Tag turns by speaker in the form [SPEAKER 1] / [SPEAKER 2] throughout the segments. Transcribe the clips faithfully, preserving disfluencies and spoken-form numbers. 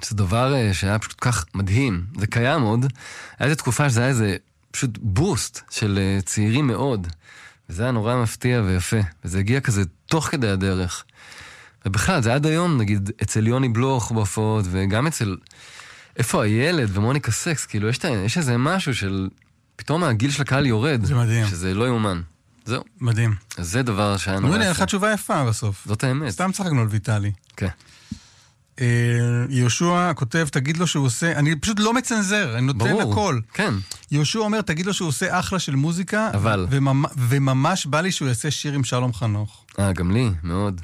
[SPEAKER 1] זה דבר שהיה פשוט כך מדהים. זה קיים עוד. היה איזו תקופה שזה היה איזה פשוט בוסט של צעירים מאוד. וזה היה נורא מפתיע ויפה. וזה הגיע כזה תוך כדי הדרך. ובכלל, זה עד היום, נגיד, אצל יוני בלוך בהופעות, וגם אצל... איפה הילד ומוניקה סקס, כאילו, יש, יש איזה משהו של... פתאום הגיל של הקהל יורד. זה מדהים. שזה לא יאומן. זהו. מדהים. אז זה דבר שהיה נורא...
[SPEAKER 2] הנה, לך תשובה יפה בסוף.
[SPEAKER 1] זאת האמת.
[SPEAKER 2] סתם צחקנו על ויטלי.
[SPEAKER 1] כן.
[SPEAKER 2] יהושע כותב, תגיד לו שהוא עושה... אני פשוט לא מצנזר, אני נותן הכל.
[SPEAKER 1] כן.
[SPEAKER 2] יהושע אומר, תגיד לו שהוא עושה אחלה של מוזיקה,
[SPEAKER 1] אבל...
[SPEAKER 2] וממש בא לי שהוא יעשה שיר עם שלום חנוך.
[SPEAKER 1] אה, גם לי, מאוד.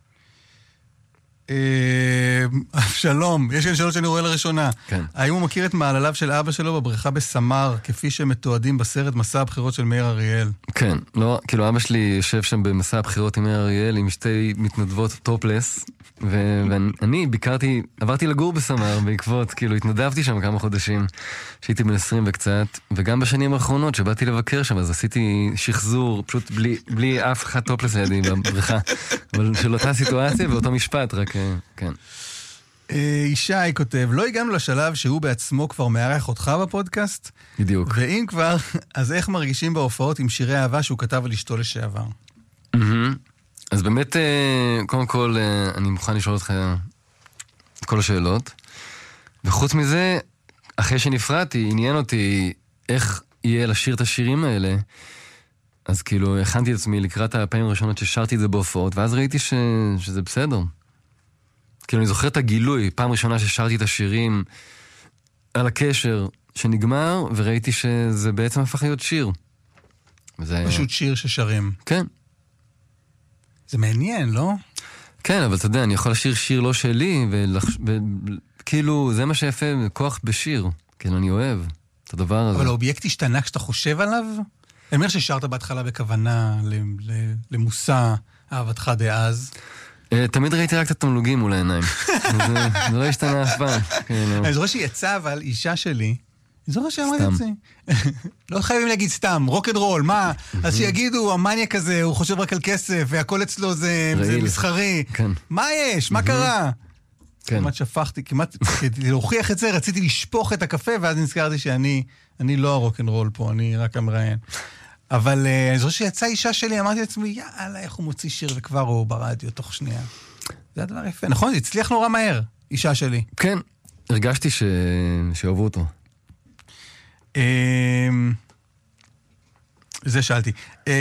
[SPEAKER 2] שלום, יש כאן שאלות שאני רואה לראשונה.
[SPEAKER 1] כן.
[SPEAKER 2] האם הוא מכיר את מעלליו של אבא שלו בבריכה בסמר, כפי שהם מתועדים בסרט מסע הבחירות של מאיר אריאל?
[SPEAKER 1] כן, לא, כאילו אבא שלי יושב שם במסע הבחירות עם מאיר אריאל, עם שתי מתנדבות טופלס, ואני ביקרתי, עברתי לגור בסמר בעקבות, כאילו התנדבתי שם כמה חודשים, שהייתי בן עשרים וקצת, וגם בשנים האחרונות שבאתי לבקר שם, אז עשיתי שחזור, פשוט בלי, בלי אף אחד טופלס לידי בבריכה, אבל של אותה סיטואציה ואותו משפט, רק, כן.
[SPEAKER 2] ישי כותב, לא הגענו לשלב שהוא בעצמו כבר מארח אותך בפודקאסט?
[SPEAKER 1] בדיוק.
[SPEAKER 2] ואם כבר, אז איך מרגישים בהופעות עם שירי אהבה שהוא כתב על אשתו לשעבר?
[SPEAKER 1] אז באמת, קודם כל, אני מוכן לשאול אותך את כל השאלות. וחוץ מזה, אחרי שנפרדתי, עניין אותי איך יהיה לשיר את השירים האלה. אז כאילו, הכנתי את עצמי לקראת הפעמים הראשונות ששרתי את זה בהופעות, ואז ראיתי ש... שזה בסדר. כאילו, אני זוכר את הגילוי, פעם ראשונה ששרתי את השירים על הקשר שנגמר, וראיתי שזה בעצם הפך להיות שיר. וזה...
[SPEAKER 2] פשוט שיר ששרים.
[SPEAKER 1] כן. זה
[SPEAKER 2] מעניין, לא?
[SPEAKER 1] כן, אבל אתה יודע, אני יכול לשיר שיר לא שלי, וכאילו, זה מה שיפה, כוח בשיר. כאילו, אני אוהב את הדבר הזה.
[SPEAKER 2] אבל האובייקט השתנה כשאתה חושב עליו? אני אומר ששרת בהתחלה בכוונה למושא אהבתך דאז.
[SPEAKER 1] תמיד ראיתי רק את התמלוגים מול העיניים. זה לא השתנה אף פעם.
[SPEAKER 2] אני זוכר שיצא, אבל אישה שלי, אני זוכר שאמרתי את זה. לא חייבים להגיד סתם, רוק אנד רול, מה? אז שיגידו, המניאק הזה, הוא חושב רק על כסף, והכל אצלו זה מסחרי. מה יש? מה קרה? כמעט שפכתי, כמעט, כדי להוכיח את זה, רציתי לשפוך את הקפה, ואז נזכרתי שאני לא הרוק אנד רול פה, אני רק המראיין. אבל אני זוכר שיצא אישה שלי, אמרתי לעצמי, יאללה, איך הוא מוציא שיר וכבר הוא ברדיו תוך שנייה. זה הדבר יפה. נכון, זה הצליח נורא מהר, אישה שלי.
[SPEAKER 1] כן, הרגשתי שאהבו אותו.
[SPEAKER 2] זה שאלתי.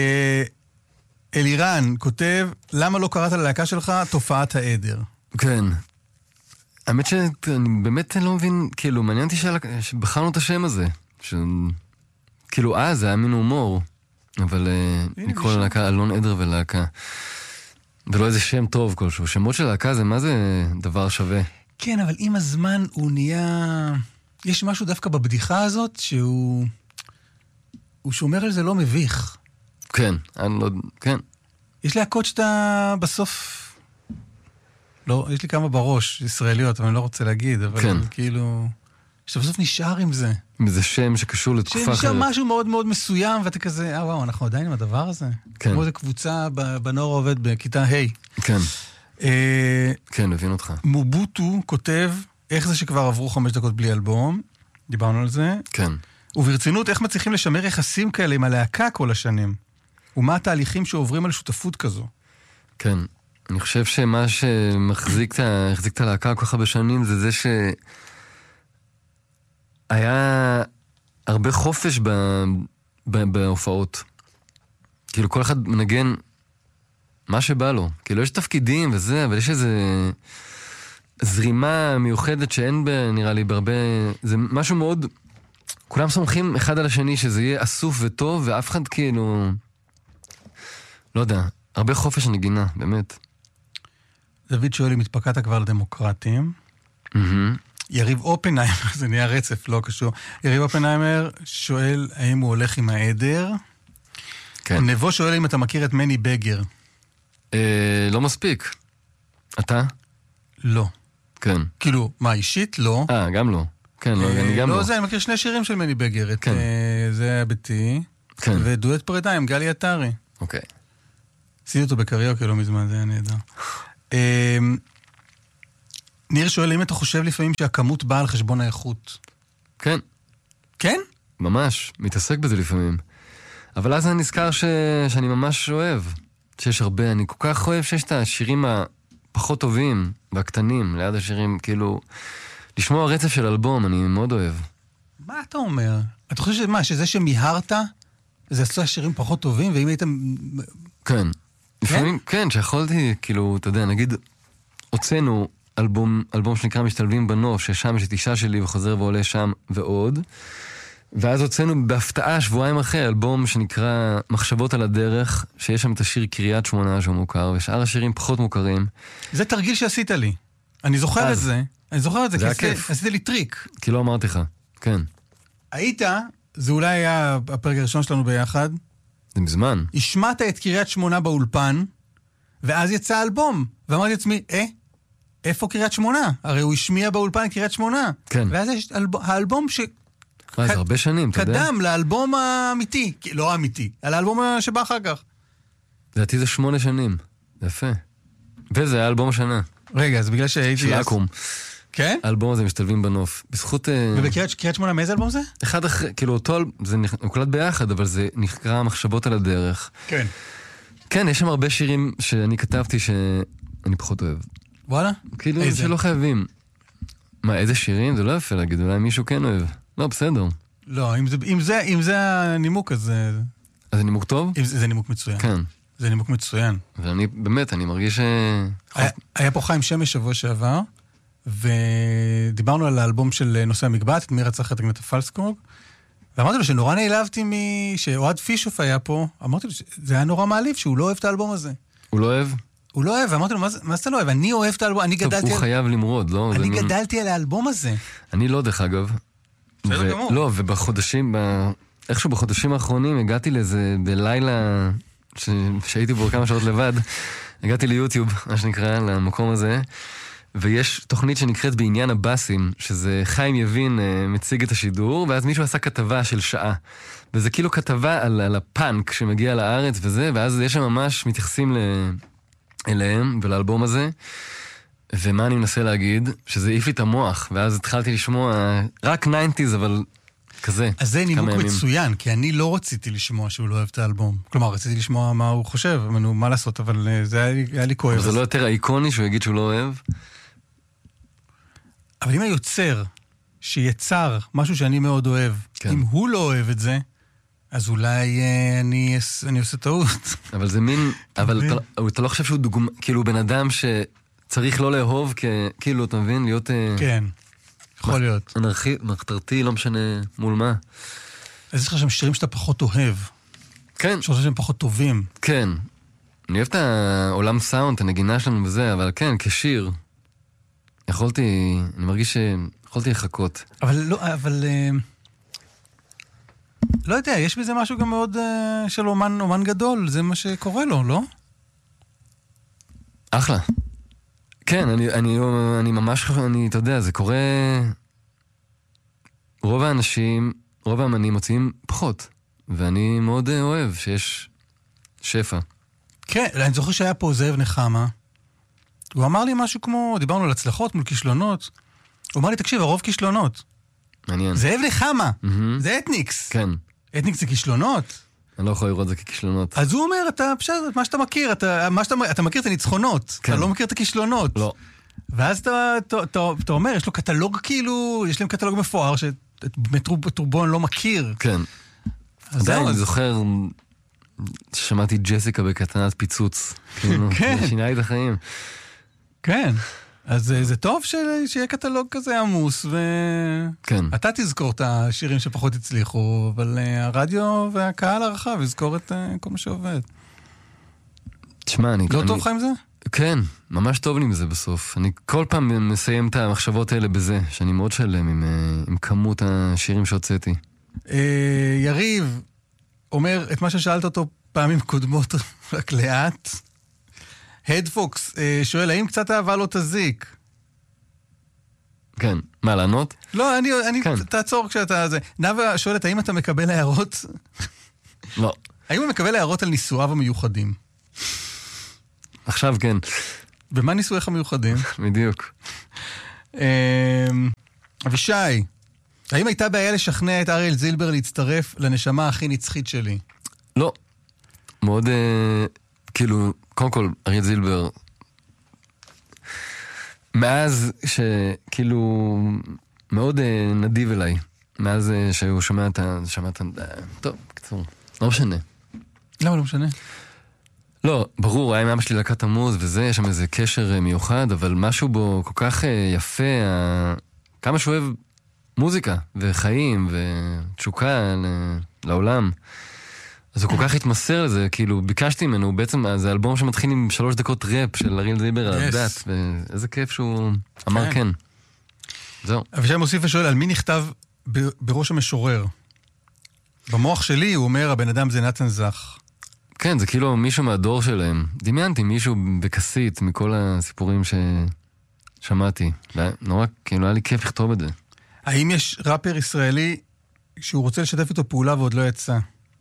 [SPEAKER 2] אלירן כותב, למה לא קראת ללהקה שלך תופעת העדר?
[SPEAKER 1] כן. האמת שאני באמת לא מבין, כאילו, מעניין אותי שבחרנו את השם הזה. כאילו, אה, זה היה מין הומור. אבל לקרוא ללהקה אלון עדר ולהקה. ולא איזה שם טוב כלשהו. שמות של להקה זה מה זה דבר שווה?
[SPEAKER 2] כן, אבל עם הזמן הוא נהיה... יש משהו דווקא בבדיחה הזאת שהוא... הוא שומר על זה לא מביך.
[SPEAKER 1] כן, אני לא... כן.
[SPEAKER 2] יש להקות שאתה בסוף... לא, יש לי כמה בראש, ישראליות, אבל אני לא רוצה להגיד, אבל כן. כאילו... שאתה בסוף נשאר עם זה.
[SPEAKER 1] זה שם שקשור לתקופה אחרת.
[SPEAKER 2] שנשאר משהו מאוד מאוד מסוים, ואתה כזה, אה וואו, אנחנו עדיין עם הדבר הזה? כן. כמו איזו קבוצה בנוער עובד בכיתה ה'.
[SPEAKER 1] כן. כן, מבין אותך.
[SPEAKER 2] מובוטו כותב, איך זה שכבר עברו חמש דקות בלי אלבום? דיברנו על זה.
[SPEAKER 1] כן.
[SPEAKER 2] וברצינות, איך מצליחים לשמר יחסים כאלה עם הלהקה כל השנים? ומה התהליכים שעוברים על שותפות כזו?
[SPEAKER 1] כן. אני חושב שמה שמחזיק את הלהקה כל כך הרבה שנים, זה זה ש... היה הרבה חופש ב... ב... בהופעות. כאילו כל אחד מנגן מה שבא לו. כאילו יש תפקידים וזה, אבל יש איזה זרימה מיוחדת שאין ב... נראה לי בהרבה... זה משהו מאוד... כולם סומכים אחד על השני שזה יהיה אסוף וטוב, ואף אחד כאילו... לא יודע, הרבה חופש נגינה, באמת.
[SPEAKER 2] דוד שואל אם התפקדת כבר לדמוקרטים.
[SPEAKER 1] אהה.
[SPEAKER 2] יריב אופנהיימר, זה נהיה רצף, לא קשור. יריב אופנהיימר שואל האם הוא הולך עם העדר.
[SPEAKER 1] כן.
[SPEAKER 2] נבו שואל אם אתה מכיר את מני בגר.
[SPEAKER 1] אה, לא מספיק. אתה?
[SPEAKER 2] לא.
[SPEAKER 1] כן.
[SPEAKER 2] כאילו, מה, אישית? לא.
[SPEAKER 1] אה, גם לא. כן, לא, אני גם לא.
[SPEAKER 2] לא, זה, אני מכיר שני שירים של מני בגר. את
[SPEAKER 1] כן.
[SPEAKER 2] זה היה ביתי.
[SPEAKER 1] כן.
[SPEAKER 2] ודואט פרידה עם גלי עטרי.
[SPEAKER 1] אוקיי.
[SPEAKER 2] עשיתי אותו בקריוקי לא מזמן, זה היה נהדר. ניר שואל, אם אתה חושב לפעמים שהכמות באה על חשבון האיכות?
[SPEAKER 1] כן.
[SPEAKER 2] כן?
[SPEAKER 1] ממש, מתעסק בזה לפעמים. אבל אז אני נזכר ש... שאני ממש אוהב, שיש הרבה, אני כל כך אוהב שיש את השירים הפחות טובים והקטנים, ליד השירים, כאילו, לשמוע רצף של אלבום, אני מאוד אוהב.
[SPEAKER 2] מה אתה אומר? אתה חושב שמה, שזה שמיהרת, זה עשו שירים פחות טובים, ואם הייתם...
[SPEAKER 1] כן. לפעמים, כן, שיכולתי, כאילו, אתה יודע, נגיד, הוצאנו אלבום, אלבום שנקרא משתלבים בנוף, ששם יש את אישה שלי וחוזר ועולה שם ועוד, ואז הוצאנו בהפתעה שבועיים אחרי אלבום שנקרא מחשבות על הדרך, שיש שם את השיר קריית שמונה שהוא מוכר, ושאר השירים פחות מוכרים. זה
[SPEAKER 2] תרגיל שעשית לי. אני זוכר את זה. אני זוכר את זה,
[SPEAKER 1] זה כי
[SPEAKER 2] עשית לי טריק.
[SPEAKER 1] כי לא אמרתי לך, כן.
[SPEAKER 2] היית, זה אולי היה הפרק הראשון שלנו ביחד.
[SPEAKER 1] זה מזמן.
[SPEAKER 2] השמעת את קריית שמונה באולפן, ואז יצא אלבום. ואמרתי לעצמי, אה? איפה קריית שמונה? הרי הוא השמיע באולפן קריית שמונה.
[SPEAKER 1] כן.
[SPEAKER 2] ואז יש האלבום ש...
[SPEAKER 1] זה הרבה שנים, אתה יודע?
[SPEAKER 2] קדם לאלבום האמיתי, לא האמיתי, על האלבום שבא אחר כך.
[SPEAKER 1] לדעתי זה שמונה שנים, זה יפה. וזה היה אלבום השנה.
[SPEAKER 2] רגע, אז בגלל שהייתי...
[SPEAKER 1] של אקו"ם.
[SPEAKER 2] כן?
[SPEAKER 1] האלבום הזה משתלבים בנוף. בזכות...
[SPEAKER 2] ובקריית שמונה, מאיזה אלבום זה?
[SPEAKER 1] אחד אחרי, כאילו אותו, זה הוקלט ביחד, אבל זה נקרא מחשבות על הדרך.
[SPEAKER 2] כן.
[SPEAKER 1] כן, יש שם הרבה שירים שאני כתבתי שאני פחות אוהב.
[SPEAKER 2] וואלה?
[SPEAKER 1] כאילו שלא חייבים. מה, איזה שירים? זה לא יפה להגיד, אולי מישהו כן אוהב. לא, בסדר.
[SPEAKER 2] לא, אם זה, אם זה, אם זה הנימוק, אז...
[SPEAKER 1] אז זה נימוק טוב?
[SPEAKER 2] זה, זה נימוק מצוין.
[SPEAKER 1] כן.
[SPEAKER 2] זה נימוק מצוין.
[SPEAKER 1] ואני, באמת, אני מרגיש ש...
[SPEAKER 2] היה, היה פה חיים שמש שבוע שעבר, ודיברנו על האלבום של נושא המקבט, את מי רצח את אגנטה פלסקורג, ואמרתי לו שנורא נעלבתי מ... שאוהד פישוף היה פה, אמרתי לו שזה היה נורא מעליב, שהוא לא אוהב את האלבום הזה.
[SPEAKER 1] הוא לא אוהב?
[SPEAKER 2] הוא לא אוהב, אמרתי לו, מה, מה אתה לא אוהב? אני אוהב את האלבום, אני
[SPEAKER 1] טוב,
[SPEAKER 2] גדלתי...
[SPEAKER 1] הוא
[SPEAKER 2] על...
[SPEAKER 1] חייב למרוד, לא?
[SPEAKER 2] אני גדלתי על האלבום הזה.
[SPEAKER 1] אני לא, דרך אגב.
[SPEAKER 2] בסדר גמור.
[SPEAKER 1] לא, ובחודשים, ב... איכשהו בחודשים האחרונים הגעתי לזה בלילה, ש... שהייתי בו כמה שעות לבד, הגעתי ליוטיוב, מה שנקרא, למקום הזה, ויש תוכנית שנקראת בעניין הבאסים, שזה חיים יבין מציג את השידור, ואז מישהו עשה כתבה של שעה. וזה כאילו כתבה על, על הפאנק שמגיע לארץ וזה, ואז יש שם ממש מתייחסים ל... אליהם ולאלבום הזה, ומה אני מנסה להגיד? שזה העיף לי את המוח, ואז התחלתי לשמוע רק תשעים, אבל כזה.
[SPEAKER 2] אז זה נימוק מצוין, כי אני לא רציתי לשמוע שהוא לא אוהב את האלבום. כלומר, רציתי לשמוע מה הוא חושב, מנו, מה לעשות, אבל זה היה לי, היה לי כואב.
[SPEAKER 1] אבל זה לא יותר איקוני שהוא יגיד שהוא לא אוהב?
[SPEAKER 2] אבל אם היוצר שיצר משהו שאני מאוד אוהב, כן. אם הוא לא אוהב את זה, אז אולי אה, אני, אני עושה טעות.
[SPEAKER 1] אבל זה מין, אבל אתה, אתה לא חושב שהוא דוגמה, כאילו בן אדם שצריך לא לאהוב, כאילו, אתה מבין? להיות...
[SPEAKER 2] כן, יכול להיות.
[SPEAKER 1] אנרכי, מחתרתי, לא משנה מול מה.
[SPEAKER 2] אז יש לך שם שירים שאתה פחות אוהב.
[SPEAKER 1] כן.
[SPEAKER 2] שאתה שהם פחות טובים.
[SPEAKER 1] כן. אני אוהב את העולם סאונד, את הנגינה שלנו וזה, אבל כן, כשיר. יכולתי, אני מרגיש שיכולתי לחכות.
[SPEAKER 2] אבל לא, אבל... לא יודע, יש בזה משהו גם מאוד uh, של אומן, אומן גדול, זה מה שקורה לו, לא?
[SPEAKER 1] אחלה. כן, אני, אני, אני ממש, אני, אתה יודע, זה קורה... רוב האנשים, רוב האמנים מוצאים פחות, ואני מאוד אוהב שיש שפע.
[SPEAKER 2] כן, אני זוכר שהיה פה זאב נחמה, הוא אמר לי משהו כמו, דיברנו על הצלחות מול כישלונות, הוא אמר לי, תקשיב, הרוב כישלונות.
[SPEAKER 1] מעניין.
[SPEAKER 2] זאב נחמה, mm-hmm. זה אתניקס.
[SPEAKER 1] כן.
[SPEAKER 2] אתניקס זה כישלונות.
[SPEAKER 1] אני לא יכול לראות את זה ככישלונות.
[SPEAKER 2] אז הוא אומר, אתה בסדר, מה שאתה מכיר, אתה, מה שאתה, אתה מכיר את הניצחונות, כן. אתה לא מכיר את הכישלונות.
[SPEAKER 1] לא.
[SPEAKER 2] ואז אתה, אתה, אתה, אתה אומר, יש לו קטלוג כאילו, יש להם קטלוג מפואר, שטרובון לא מכיר.
[SPEAKER 1] כן. עדיין, אני זוכר, שמעתי ג'סיקה בקטנת פיצוץ. כן. שינה לי את החיים.
[SPEAKER 2] כן. אז זה טוב שיהיה קטלוג כזה עמוס, ואתה תזכור את השירים שפחות הצליחו, אבל הרדיו והקהל הרחב יזכור את כל מה שעובד.
[SPEAKER 1] תשמע, אני...
[SPEAKER 2] לא טוב לך עם זה?
[SPEAKER 1] כן, ממש טוב לי עם זה בסוף. אני כל פעם מסיים את המחשבות האלה בזה, שאני מאוד שלם עם כמות השירים שהוצאתי.
[SPEAKER 2] יריב אומר את מה ששאלת אותו פעמים קודמות רק לאט. הדפוקס שואל, האם קצת אהבה לא תזיק?
[SPEAKER 1] כן. מה, לענות?
[SPEAKER 2] לא, אני, אני כן. תעצור כשאתה... זה. נאווה שואלת, האם אתה מקבל הערות?
[SPEAKER 1] לא.
[SPEAKER 2] האם הוא מקבל הערות על ניסוייו המיוחדים?
[SPEAKER 1] עכשיו כן.
[SPEAKER 2] ומה ניסוייך המיוחדים?
[SPEAKER 1] בדיוק.
[SPEAKER 2] אבישי, האם הייתה בעיה לשכנע את אריאל זילבר להצטרף לנשמה הכי נצחית שלי?
[SPEAKER 1] לא. מאוד, כאילו, קודם כל, אריאל זילבר, מאז שכאילו, מאוד נדיב אליי. מאז שהוא שומע את ה... שמע את ה... טוב, קצור. לא משנה.
[SPEAKER 2] למה לא משנה?
[SPEAKER 1] לא, ברור, היה עם אבא שלי להקת המוז וזה, יש שם איזה קשר מיוחד, אבל משהו בו כל כך יפה, כמה שהוא אוהב מוזיקה וחיים ותשוקה לעולם. אז הוא כל כך התמסר לזה, כאילו ביקשתי ממנו, בעצם זה אלבום שמתחיל עם שלוש דקות ראפ של אריאל זילבר על הדת, ואיזה כיף שהוא אמר כן. זהו.
[SPEAKER 2] אבישי מוסיף ושואל, על מי נכתב בראש המשורר? במוח שלי הוא אומר, הבן אדם זה נתן זך.
[SPEAKER 1] כן, זה כאילו מישהו מהדור שלהם. דמיינתי מישהו בכסית מכל הסיפורים ששמעתי. נורא, כאילו היה לי כיף לכתוב את זה.
[SPEAKER 2] האם יש ראפר ישראלי שהוא רוצה לשתף איתו פעולה ועוד לא יצא?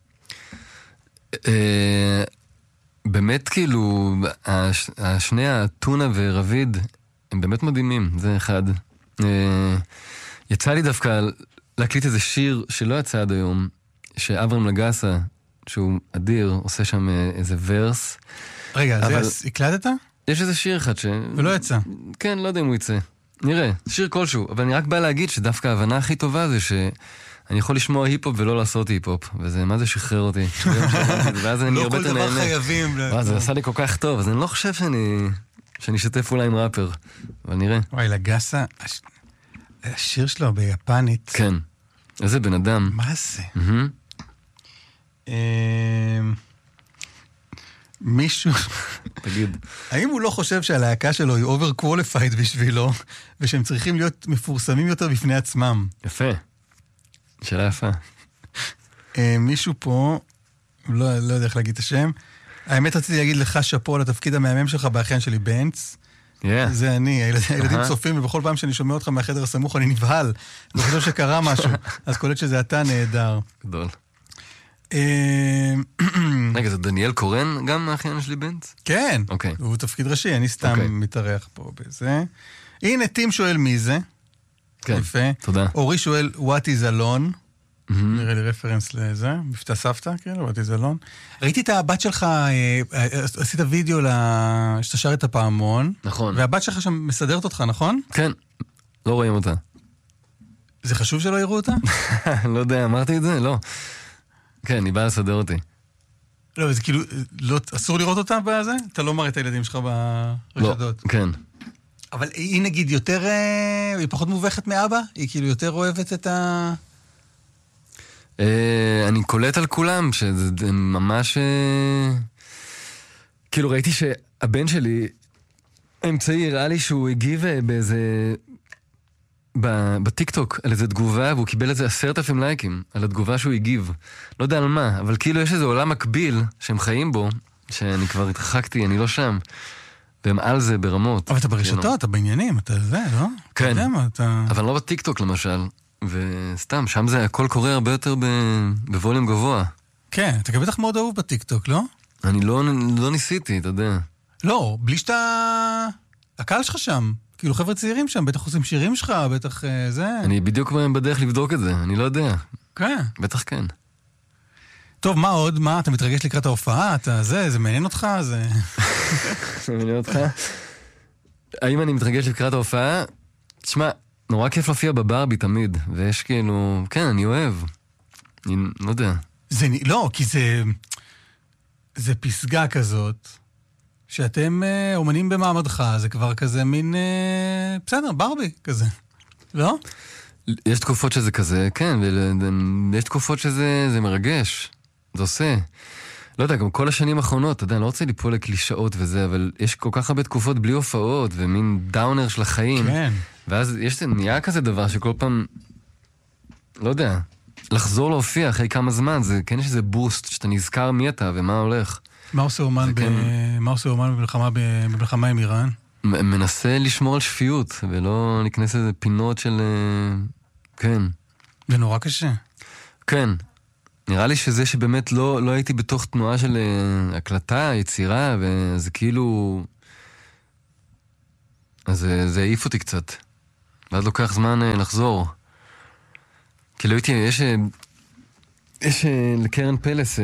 [SPEAKER 1] באמת כאילו, השני הטונה ורביד הם באמת מדהימים, זה אחד. יצא לי דווקא להקליט איזה שיר שלא יצא עד היום, שאברהם לגסה, שהוא אדיר, עושה שם איזה ורס.
[SPEAKER 2] רגע, אבל... זה הקלטת?
[SPEAKER 1] יש איזה שיר אחד ש...
[SPEAKER 2] ולא יצא.
[SPEAKER 1] כן, לא יודע אם הוא יצא. נראה, שיר כלשהו. אבל אני רק בא להגיד שדווקא ההבנה הכי טובה זה שאני יכול לשמוע היפ-הופ ולא לעשות היפ-הופ. וזה, מה זה שחרר אותי? ואז אני הרבה יותר נהנה.
[SPEAKER 2] לא כל דבר חייבים.
[SPEAKER 1] זה עשה לי כל כך טוב, אז אני לא חושב שאני... שאני אשתף אולי עם ראפר. אבל נראה.
[SPEAKER 2] וואי, לגסה, השיר שלו ביפנית.
[SPEAKER 1] כן. איזה בן אדם.
[SPEAKER 2] מה זה? מישהו...
[SPEAKER 1] תגיד.
[SPEAKER 2] האם הוא לא חושב שהלהקה שלו היא over-qualified בשבילו, ושהם צריכים להיות מפורסמים יותר בפני עצמם?
[SPEAKER 1] יפה. שאלה יפה.
[SPEAKER 2] מישהו פה, לא, לא יודע איך להגיד את השם, האמת רציתי להגיד לך שפו על התפקיד המהמם שלך באחיין שלי בנץ.
[SPEAKER 1] Yeah.
[SPEAKER 2] זה אני, הילדים uh-huh. צופים, ובכל פעם שאני שומע אותך מהחדר הסמוך, אני נבהל. אני חושב שקרה משהו. אז קולט שזה אתה נהדר.
[SPEAKER 1] גדול. רגע, זה דניאל קורן גם מהאחיין שלי בנץ?
[SPEAKER 2] כן,
[SPEAKER 1] okay.
[SPEAKER 2] הוא תפקיד ראשי, אני סתם okay. מתארח פה בזה. הנה, טים שואל מי זה.
[SPEAKER 1] כן,
[SPEAKER 2] יפה.
[SPEAKER 1] תודה.
[SPEAKER 2] אורי שואל, what is alone? Mm-hmm. נראה לי רפרנס לזה, מבטא סבתא, כאילו, what is alone. ראיתי את הבת שלך, עשית וידאו שאתה שר את הפעמון.
[SPEAKER 1] נכון.
[SPEAKER 2] והבת שלך שם מסדרת אותך, נכון?
[SPEAKER 1] כן, לא רואים אותה.
[SPEAKER 2] זה חשוב שלא יראו אותה?
[SPEAKER 1] לא יודע, אמרתי את זה? לא. כן, היא באה לסדר אותי.
[SPEAKER 2] לא, זה כאילו, לא, אסור לראות אותה בזה? אתה לא מראה את הילדים שלך ברשתות.
[SPEAKER 1] לא, כן.
[SPEAKER 2] אבל היא נגיד יותר, היא פחות מובכת מאבא? היא כאילו יותר אוהבת את ה...
[SPEAKER 1] אני קולט על כולם, שזה ממש... כאילו ראיתי שהבן שלי, האמצעי, הראה לי שהוא הגיב באיזה... בטיקטוק על איזה תגובה, והוא קיבל איזה עשרת אלפים לייקים על התגובה שהוא הגיב. לא יודע על מה, אבל כאילו יש איזה עולם מקביל שהם חיים בו, שאני כבר התרחקתי, אני לא שם. והם על זה ברמות.
[SPEAKER 2] אבל אתה ברשתות, אתה בעניינים, אתה זה, לא?
[SPEAKER 1] כן, אבל לא בטיקטוק למשל. וסתם, שם זה הכל קורה הרבה יותר בווליום גבוה.
[SPEAKER 2] כן, אתה בטח מאוד אהוב בטיקטוק, לא?
[SPEAKER 1] אני לא, לא ניסיתי, אתה יודע.
[SPEAKER 2] לא, בלי שאתה... הקהל שלך שם. כאילו חבר'ה צעירים שם, בטח עושים שירים שלך, בטח זה...
[SPEAKER 1] אני בדיוק בדרך לבדוק את זה, אני לא יודע.
[SPEAKER 2] כן.
[SPEAKER 1] בטח כן.
[SPEAKER 2] טוב, מה עוד? מה? אתה מתרגש לקראת ההופעה? אתה זה, זה מעניין אותך? זה...
[SPEAKER 1] זה מעניין אותך? האם אני מתרגש לקראת ההופעה? תשמע, נורא כיף להופיע בברבי תמיד, ויש כאילו... כן, אני אוהב. אני לא יודע.
[SPEAKER 2] זה... לא, כי זה... זה פסגה כזאת... שאתם אה, אומנים במעמדך, זה כבר כזה מין, אה, בסדר, ברבי כזה, לא?
[SPEAKER 1] יש תקופות שזה כזה, כן, ויש תקופות שזה זה מרגש, זה עושה. לא יודע, גם כל השנים האחרונות, אתה יודע, אני לא רוצה ליפול לקלישאות וזה, אבל יש כל כך הרבה תקופות בלי הופעות, ומין דאונר של החיים.
[SPEAKER 2] כן.
[SPEAKER 1] ואז יש נהיה כזה דבר שכל פעם, לא יודע, לחזור להופיע אחרי כמה זמן, זה כן יש איזה בוסט, שאתה נזכר מי אתה ומה הולך.
[SPEAKER 2] מה עושה אומן, ב... כן... מה עושה אומן במלחמה, במלחמה עם איראן?
[SPEAKER 1] מנסה לשמור על שפיות, ולא להיכנס איזה פינות של... כן.
[SPEAKER 2] זה נורא קשה.
[SPEAKER 1] כן. נראה לי שזה שבאמת לא, לא הייתי בתוך תנועה של הקלטה, יצירה, וזה כאילו... אז זה, זה העיף אותי קצת. ואז לוקח זמן לחזור. כאילו הייתי, יש, יש לקרן פלס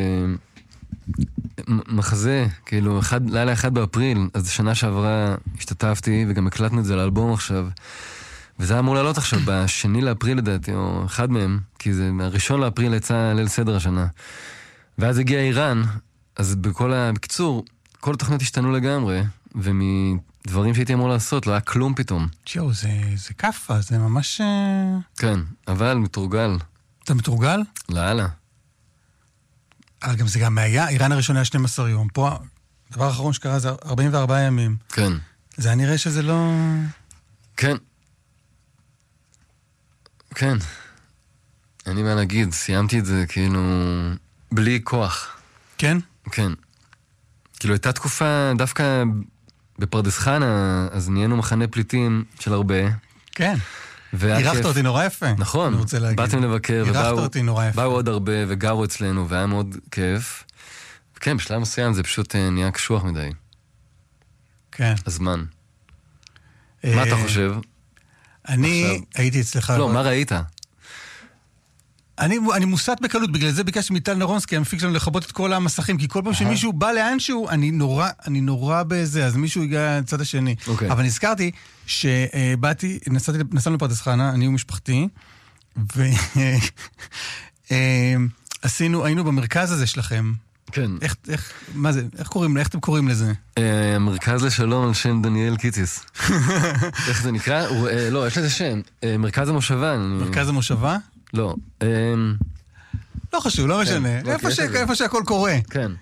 [SPEAKER 1] מחזה, כאילו, אחד, לילה אחד באפריל, אז שנה שעברה השתתפתי, וגם הקלטנו את זה לאלבום עכשיו, וזה אמור לעלות עכשיו בשני לאפריל לדעתי, או אחד מהם, כי זה הראשון לאפריל יצא ליל סדר השנה. ואז הגיע איראן, אז בכל ה... בקיצור, כל התוכניות השתנו לגמרי, ומדברים שהייתי אמור לעשות, לא היה כלום פתאום.
[SPEAKER 2] תשאו, זה, זה קפה, זה ממש...
[SPEAKER 1] כן, אבל מתורגל.
[SPEAKER 2] אתה מתורגל?
[SPEAKER 1] לאללה.
[SPEAKER 2] אבל גם זה גם היה, איראן הראשונה היה שנים עשר יום. פה, הדבר האחרון שקרה זה ארבעים וארבעה ימים.
[SPEAKER 1] כן.
[SPEAKER 2] זה היה נראה שזה לא...
[SPEAKER 1] כן. כן. אין לי מה להגיד, סיימתי את זה כאילו בלי כוח.
[SPEAKER 2] כן?
[SPEAKER 1] כן. כאילו הייתה תקופה דווקא בפרדס חנה, אז נהיינו מחנה פליטים של הרבה.
[SPEAKER 2] כן. אירחת אותי נורא יפה.
[SPEAKER 1] נכון, באתם לבקר, ובאו עוד הרבה וגרו אצלנו, והיה מאוד כיף. כן, בשלב מסוים זה פשוט נהיה קשוח מדי.
[SPEAKER 2] כן.
[SPEAKER 1] הזמן. מה אתה חושב?
[SPEAKER 2] אני הייתי אצלך...
[SPEAKER 1] לא, מה ראית?
[SPEAKER 2] אני, אני מוסת בקלות, בגלל זה ביקשתי מטל נרונסקי, המפיק שלנו לכבות את כל המסכים, כי כל פעם שמישהו בא לאנשהו, אני נורא, אני נורא בזה, אז מישהו הגיע לצד השני. Okay. אבל נזכרתי שבאתי, נסעתי, נסענו לפרדס חנה, אני ומשפחתי, ועשינו, היינו במרכז הזה שלכם.
[SPEAKER 1] כן.
[SPEAKER 2] איך, איך, מה זה, איך קוראים, איך אתם קוראים לזה?
[SPEAKER 1] מרכז לשלום על שם דניאל קיציס. איך זה נקרא? לא, יש לזה שם. מרכז המושבה.
[SPEAKER 2] מרכז המושבה?
[SPEAKER 1] לא.
[SPEAKER 2] לא חשוב, לא משנה. איפה שהכל קורה.
[SPEAKER 1] כן.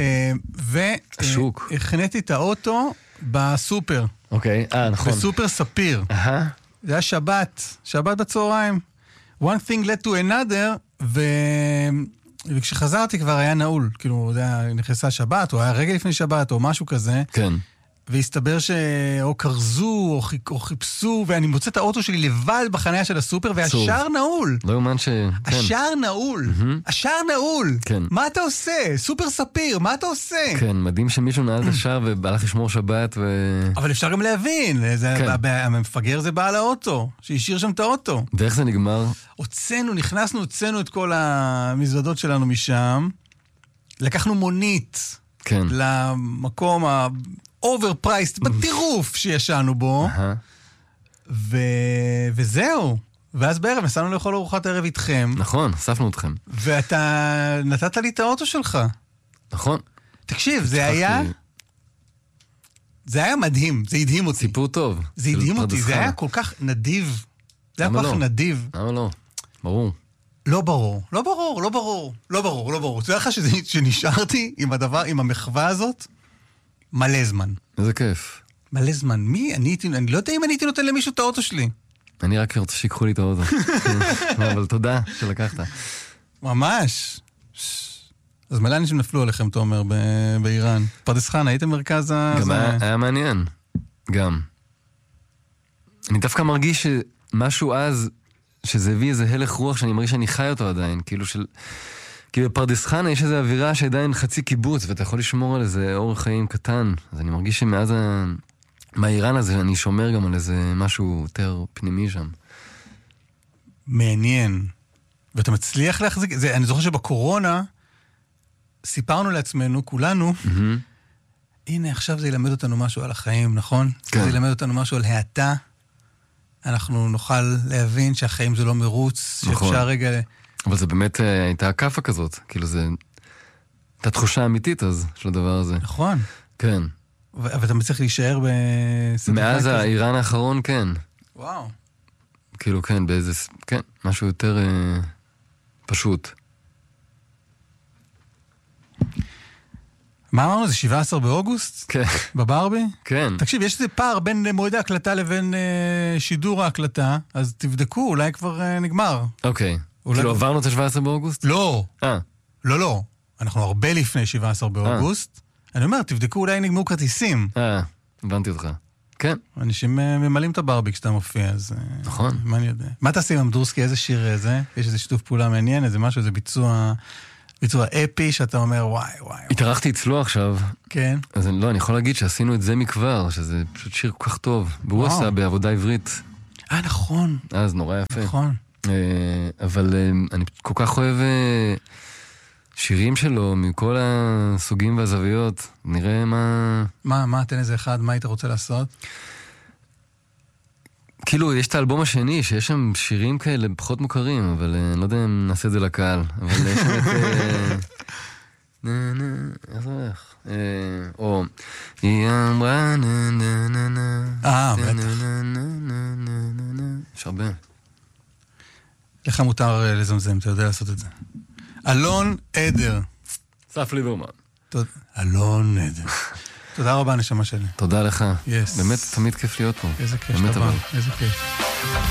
[SPEAKER 2] והכנתי את האוטו בסופר.
[SPEAKER 1] אוקיי, אה, נכון.
[SPEAKER 2] בסופר ספיר. זה היה שבת, שבת בצהריים. One thing led to another, וכשחזרתי כבר היה נעול. כאילו, זה היה נכנסה שבת, או היה רגע לפני שבת, או משהו כזה.
[SPEAKER 1] כן.
[SPEAKER 2] והסתבר שאו קרזו, או, חיפ... או חיפשו, ואני מוצא את האוטו שלי לבד בחניה של הסופר, והשער נעול.
[SPEAKER 1] לא יומן ש...
[SPEAKER 2] השער נעול. Mm-hmm. השער נעול.
[SPEAKER 1] כן.
[SPEAKER 2] מה אתה עושה? סופר ספיר, מה אתה עושה?
[SPEAKER 1] כן, מדהים שמישהו נעל את השער והלך לשמור שבת ו...
[SPEAKER 2] אבל אפשר גם להבין, זה... כן. המפגר זה בעל האוטו, שהשאיר שם את האוטו.
[SPEAKER 1] ואיך זה נגמר?
[SPEAKER 2] הוצאנו, נכנסנו, הוצאנו את כל המזוודות שלנו משם, לקחנו מונית.
[SPEAKER 1] כן.
[SPEAKER 2] למקום ה... אוברפרייסט, בטירוף שישנו בו, ו... וזהו. ואז בערב נסענו לאכול ארוחת ערב איתכם.
[SPEAKER 1] נכון, אספנו אתכם.
[SPEAKER 2] ואתה נתת לי את האוטו שלך.
[SPEAKER 1] נכון.
[SPEAKER 2] תקשיב, זה היה... זה היה מדהים, זה הדהים אותי.
[SPEAKER 1] סיפור טוב.
[SPEAKER 2] זה הדהים אותי, זה היה כל כך נדיב. זה היה כל כך נדיב.
[SPEAKER 1] למה לא? ברור.
[SPEAKER 2] לא ברור, לא ברור, לא ברור, לא ברור, לא ברור. אתה יודע לך שנשארתי עם הדבר, עם המחווה הזאת? מלא זמן.
[SPEAKER 1] איזה כיף.
[SPEAKER 2] מלא זמן. מי? אני, אני לא יודע אם אני הייתי נותן למישהו את האוטו שלי.
[SPEAKER 1] אני רק רוצה שיקחו לי את האוטו. אבל תודה שלקחת.
[SPEAKER 2] ממש. אז מלא אנשים נפלו עליכם, תומר, באיראן. פרדס חנה, הייתם מרכז ה...
[SPEAKER 1] גם היה מעניין. גם. אני דווקא מרגיש שמשהו אז, שזה הביא איזה הלך רוח, שאני מרגיש שאני חי אותו עדיין. כאילו של... כי בפרדס חנה יש איזו אווירה שעדיין חצי קיבוץ, ואתה יכול לשמור על איזה אורח חיים קטן. אז אני מרגיש שמאז ה... מהאיראן הזה, אני שומר גם על איזה משהו יותר פנימי שם.
[SPEAKER 2] מעניין. ואתה מצליח להחזיק... זה, אני זוכר שבקורונה, סיפרנו לעצמנו, כולנו, mm-hmm. הנה, עכשיו זה ילמד אותנו משהו על החיים, נכון? כן. זה ילמד אותנו משהו על העתה. אנחנו נוכל להבין שהחיים זה לא מרוץ, נכון. שאפשר רגע...
[SPEAKER 1] אבל זה באמת הייתה הקפה כזאת, כאילו זה... הייתה תחושה אמיתית אז, של הדבר הזה.
[SPEAKER 2] נכון.
[SPEAKER 1] כן.
[SPEAKER 2] אבל אתה מצליח להישאר ב...
[SPEAKER 1] מאז האיראן האחרון, כן.
[SPEAKER 2] וואו.
[SPEAKER 1] כאילו, כן, באיזה... כן, משהו יותר אה, פשוט.
[SPEAKER 2] מה אמרנו? זה שבעה עשר באוגוסט?
[SPEAKER 1] כן.
[SPEAKER 2] בברבי?
[SPEAKER 1] כן.
[SPEAKER 2] תקשיב, יש איזה פער בין מועד ההקלטה לבין אה, שידור ההקלטה, אז תבדקו, אולי כבר אה, נגמר.
[SPEAKER 1] אוקיי. כאילו עברנו את ה-שבעה עשר באוגוסט?
[SPEAKER 2] לא.
[SPEAKER 1] אה.
[SPEAKER 2] לא, לא. אנחנו הרבה לפני שבעה עשר באוגוסט. אני אומר, תבדקו, אולי נגמרו כרטיסים.
[SPEAKER 1] אה, הבנתי אותך. כן.
[SPEAKER 2] אנשים ממלאים את הברבי כשאתה מופיע, אז...
[SPEAKER 1] נכון.
[SPEAKER 2] מה אני יודע? מה תעשי עם אמדורסקי? איזה שיר זה? יש איזה שיתוף פעולה מעניין, איזה משהו, איזה ביצוע... ביצוע אפי, שאתה אומר, וואי, וואי.
[SPEAKER 1] התארחתי אצלו עכשיו.
[SPEAKER 2] כן.
[SPEAKER 1] אז לא, אני יכול להגיד שעשינו את זה מכבר, שזה פשוט שיר כל כך טוב. והוא עשה בעבודה עברית.
[SPEAKER 2] אה, נכון.
[SPEAKER 1] אז נורא יפה.
[SPEAKER 2] נכון.
[SPEAKER 1] אבל אני כל כך אוהב שירים שלו מכל הסוגים והזוויות. נראה מה...
[SPEAKER 2] מה, מה, תן איזה אחד, מה היית רוצה לעשות?
[SPEAKER 1] כאילו, יש את האלבום השני, שיש שם שירים כאלה פחות מוכרים, אבל אני לא יודע אם נעשה את זה לקהל. אבל יש שם את... נה נה, איך זה הולך? או... היא אמרה נה נה נה נה.
[SPEAKER 2] אה, בטח.
[SPEAKER 1] יש הרבה.
[SPEAKER 2] לך מותר לזמזם, אתה יודע לעשות את זה. אלון עדר.
[SPEAKER 1] אסף ליברמן.
[SPEAKER 2] אלון עדר. תודה רבה, נשמה שלי.
[SPEAKER 1] תודה לך.
[SPEAKER 2] Yes.
[SPEAKER 1] באמת, תמיד כיף להיות פה.
[SPEAKER 2] איזה כיף שאתה בא, איזה כיף.